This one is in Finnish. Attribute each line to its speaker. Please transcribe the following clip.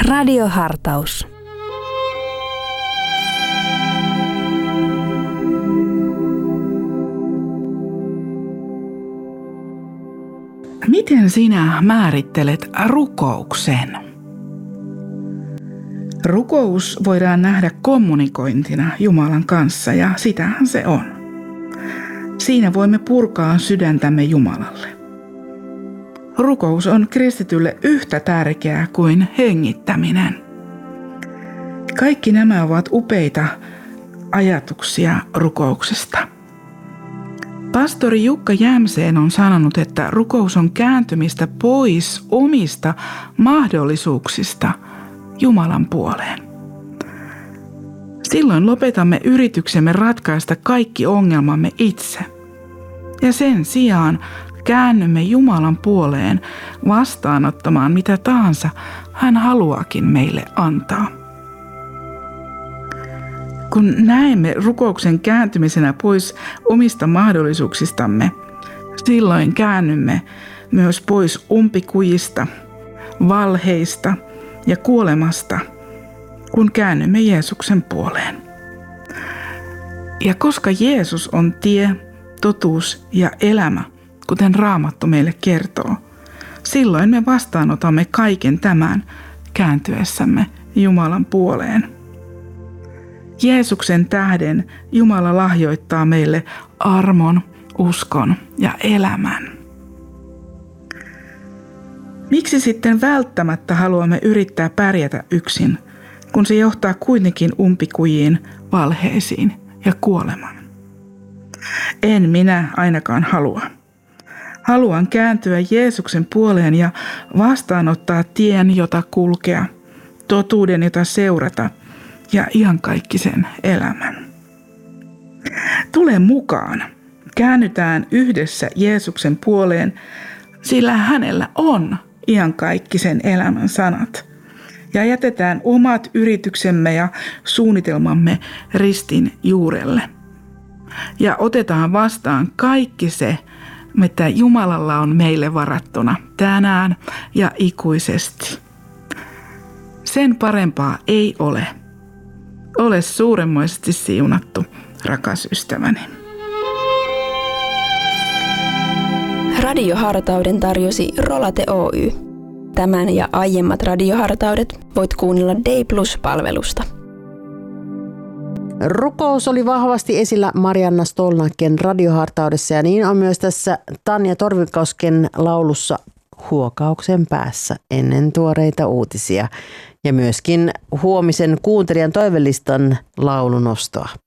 Speaker 1: Radiohartaus.
Speaker 2: Miten sinä määrittelet rukouksen? Rukous voidaan nähdä kommunikointina Jumalan kanssa ja sitähän se on. Siinä voimme purkaa sydäntämme Jumalalle. Rukous on kristitylle yhtä tärkeää kuin hengittäminen. Kaikki nämä ovat upeita ajatuksia rukouksesta. Pastori Jukka Jämseen on sanonut, että rukous on kääntymistä pois omista mahdollisuuksista Jumalan puoleen. Silloin lopetamme yrityksemme ratkaista kaikki ongelmamme itse. Ja sen sijaan käännymme Jumalan puoleen vastaanottamaan mitä tahansa hän haluaakin meille antaa. Kun näemme rukouksen kääntymisenä pois omista mahdollisuuksistamme, silloin käännymme myös pois umpikujista, valheista ja kuolemasta, kun käännymme Jeesuksen puoleen. Ja koska Jeesus on tie, totuus ja elämä, kuten Raamattu meille kertoo, silloin me vastaanotamme kaiken tämän kääntyessämme Jumalan puoleen. Jeesuksen tähden Jumala lahjoittaa meille armon, uskon ja elämän. Miksi sitten välttämättä haluamme yrittää pärjätä yksin, kun se johtaa kuitenkin umpikujiin, valheisiin ja kuolemaan? En minä ainakaan halua. Haluan kääntyä Jeesuksen puoleen ja vastaanottaa tien, jota kulkea, totuuden, jota seurata ja iankaikkisen elämän. Tule mukaan. Käännytään yhdessä Jeesuksen puoleen, sillä hänellä on iankaikkisen elämän sanat. Ja jätetään omat yrityksemme ja suunnitelmamme ristin juurelle. Ja otetaan vastaan kaikki se, mitä Jumalalla on meille varattuna tänään ja ikuisesti. Sen parempaa ei ole. Ole suuremmoisesti siunattu, rakas ystäväni.
Speaker 1: Radiohartauden tarjosi Rolate Oy. Tämän ja aiemmat radiohartaudet voit kuunnella Day Plus-palvelusta.
Speaker 3: Rukous oli vahvasti esillä Marianna Stolnacken radiohartaudessa ja niin on myös tässä Tanja Torvikosken laulussa Huokauksen päässä ennen tuoreita uutisia ja myöskin huomisen kuuntelijan toivelistan laulunostoa.